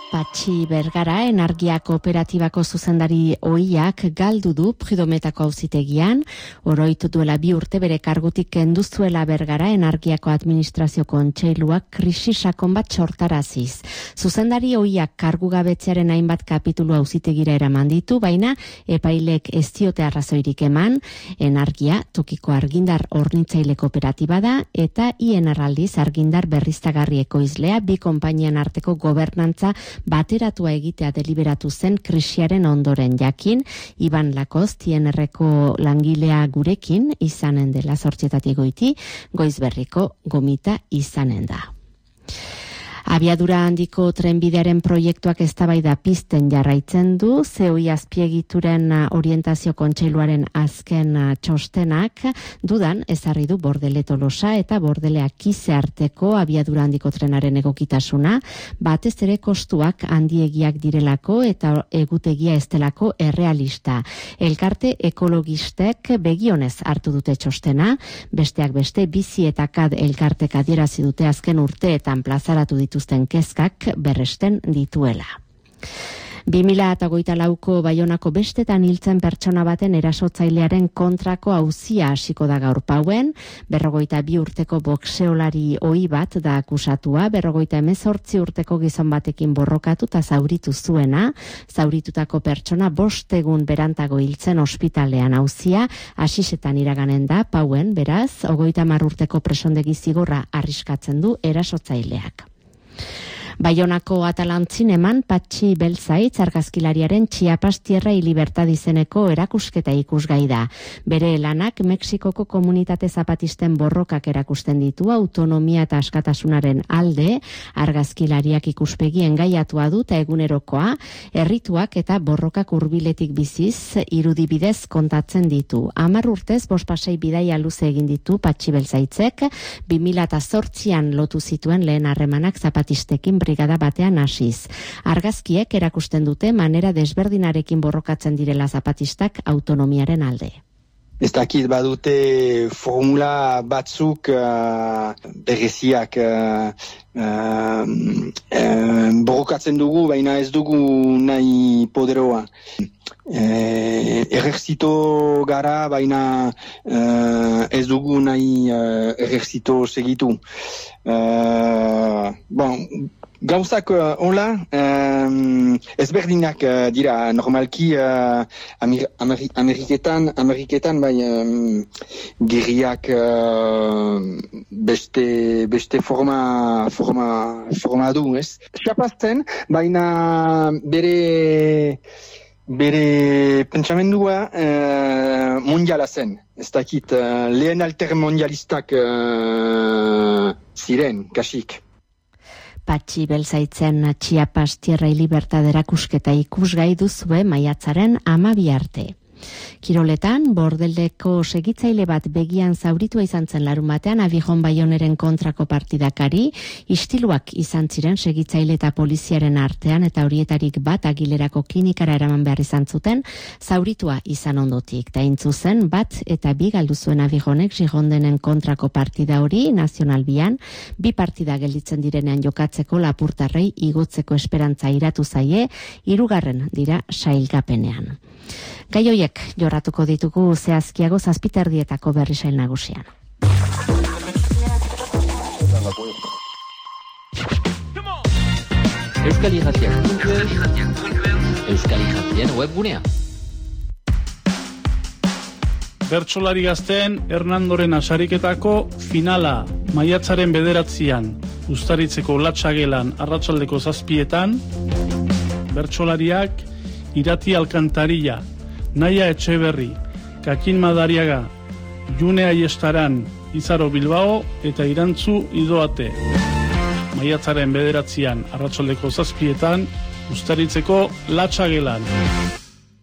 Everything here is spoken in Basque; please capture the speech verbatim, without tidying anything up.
Patxi Bergara energia kooperatibako zuzendari ohiak galdu du Pridometako auzitegian, oroitu duela bi urte bere kargutik kendu zuela Bergara energiako administrazio kontseiluak krisi sakon bat sortaraziz. Zuzendari ohiak kargugabetzearen hainbat kapitulu auzitegira eraman ditu, baina epailek ez diote arrazoirik eman. Energia tokiko argindar hornitzaile kooperatiba da eta I N R aldiz argindar berriztagarri ekoizlea, bi konpainian arteko gobernantza bateratua egitea deliberatu zen krisiaren ondoren. Jakin, Iban Lakost, I N Rko langilea gurekin izanen dela zortzietatik goiti, Goizberriko gomita izanen da. Abiadura handiko trenbidearen proiektuak eztabaida pizten jarraitzen du, zeoi azpiegituren orientazio kontseiluaren azken txostenak dudan ezarri du Bordele Tolosa eta Bordele Akize arteko abiadura handiko trenaren egokitasuna, batez ere kostuak handiegiak direlako eta egutegia ez delako errealista. Elkarte ekologistek begionez hartu dute txostena, besteak beste bizi eta kad elkartek adierazi dute azken urteetan plazaratu ditu kezkak berresten dituela. bi mila hogeita lauko Baionako bestetan hiltzen pertsona baten erasotzailearen kontrako auzia hasiko da gaur pauen, berrogeita bi urteko boxeolari ohi bat da akusatua, berrogeita hemezortzi urteko gizon batekin borrokatu eta zauritu zuena, zauritutako pertsona bost egun berantago hiltzen ospitalean. Auzia hasisetan iraganen da pauen, beraz, hogeita hamar urteko presondegi zigorra arriskatzen du erasotzaileak. Baionako Atalantzineman Patxi Beltzaitz argazkilariaren Chiapas Tierra y Libertad izeneko erakusketa ikusgai da. Bere lanak Mexikoko komunitate zapatisten borrokak erakusten ditu, autonomia eta askatasunaren alde, argazkilariak ikuspegi engaiatua du eta egunerokoa, errituak eta borrokak hurbiletik biziz irudibidez kontatzen ditu. Hamar urtez bospasei bidaia luze egin ditu Patxi Beltzaitzek, bi mila zortzian lotu zituen lehen harremanak zapatistekin brigada batean hasiz. Argazkiek erakusten dute manera desberdinarekin borrokatzen direla zapatistak autonomiaren alde. Ez dakit badute formula batzuk uh, bereziak uh, uh, uh, borrokatzen dugu, baina ez dugu nahi poderoa. Eh, ejerzito gara, baina eh, ez dugu nahi eh, ejerzito segitu. Eh, bon, gauzak uh, hola, um, ezberdinak uh, dira, normalki uh, Amer Amer Ameriketan, Ameriketan bai um, gerriak uh, beste, beste forma, forma, forma du, ez? Xapazten, baina bere bere pentsamendua uh, mondiala zen. Ez dakit, uh, lehen altermondialistak uh, ziren, kasik. Patxi Beltzaitzen Chiapas Tierra y Libertad erakusketa ikusgai duzue maiatzaren hamabi arte. Kiroletan, Bordeleko segitzaile bat begian zauritua izan zen larun batean Abijon Baioneren kontrako partidakari, istiluak izan ziren segitzaile eta poliziaren artean eta horietarik bat Agilerako klinikara eraman behar izan zuten, zauritua izan ondotik. Ta intzuzen bat eta bi galdu zuen Abijonek Girondenen kontrako partida hori, Nazional bian, bi partida gelditzen direnean jokatzeko lapurtarrei igotzeko esperantza iratu zaie, hirugarren dira sailkapenean. Gai hoiek jorratuko ditugu zehazkiago zazpiterdietako berri sail nagusian. Euskal Irratiak Euskal Irratien webgunea. Bertsolari gazteen Hernandoren asariketako finala maiatzaren bederatzian Uztaritzeko Latxagelan arratsaldeko zazpietan, bertsolariak Irati Alkantarilla, Naia Etxeberri, Kakin Madariaga, June Aiestaran, Izaro Bilbao eta Irantzu Idoate. Maiatzaren bederatzian arratsaldeko zazpietan Uztaritzeko Latxagelan.